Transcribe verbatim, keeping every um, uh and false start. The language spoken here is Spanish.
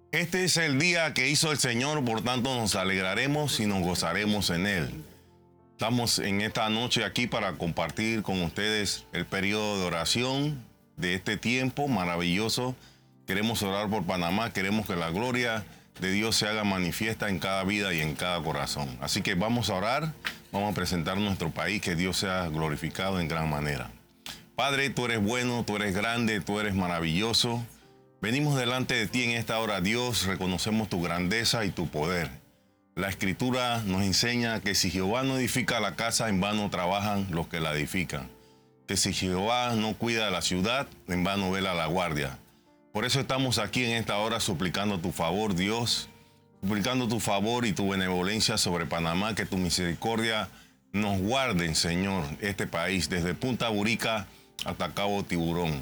Este es el día que hizo el Señor, por tanto nos alegraremos y nos gozaremos en Él. Estamos en esta noche aquí para compartir con ustedes el periodo de oración de este tiempo maravilloso. Queremos orar por Panamá, queremos que la gloria de Dios se haga manifiesta en cada vida y en cada corazón. Así que vamos a orar, vamos a presentar nuestro país, que Dios sea glorificado en gran manera. Padre, tú eres bueno, tú eres grande, tú eres maravilloso. Venimos delante de ti en esta hora, Dios, reconocemos tu grandeza y tu poder. La Escritura nos enseña que si Jehová no edifica la casa, en vano trabajan los que la edifican. Que si Jehová no cuida la ciudad, en vano vela la guardia. Por eso estamos aquí en esta hora suplicando tu favor, Dios, suplicando tu favor y tu benevolencia sobre Panamá, que tu misericordia nos guarde, Señor, este país, desde Punta Burica hasta Cabo Tiburón.